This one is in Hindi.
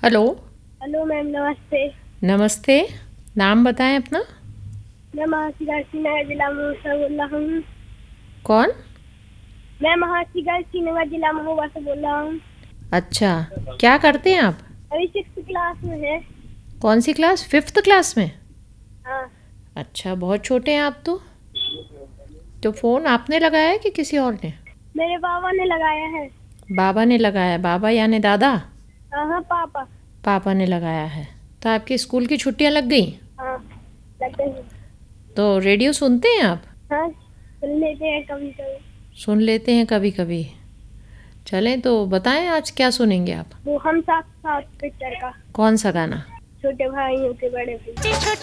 हेलो। हेलो मैम, नमस्ते। नमस्ते। नाम बताएं अपना। मैं महर्षि नगर जिला महोबा से बोल रहा हूँ। कौन? मैं महर्षि नगर जिला महोबा से बोल रहा हूँ। अच्छा, क्या करते हैं आप? अभी 6th क्लास में है। कौन सी क्लास? 5th क्लास में? हाँ। अच्छा, बहुत छोटे हैं आप तो फ़ोन आपने लगाया है कि किसी और ने? मेरे बाबा ने लगाया है। बाबा ने लगाया। बाबा यानी दादा? हाँ हाँ, पापा। पापा ने लगाया है। तो आपकी स्कूल की छुट्टियां लग गई? हाँ, लगते हैं। तो रेडियो सुनते हैं आप? हाँ, सुन लेते हैं कभी कभी। सुन लेते हैं कभी कभी। चलें तो बताएं आज क्या सुनेंगे आप? वो हम साथ साथ पिक्चर का। कौन सा गाना? छोटे भाइयों के बड़े भाई।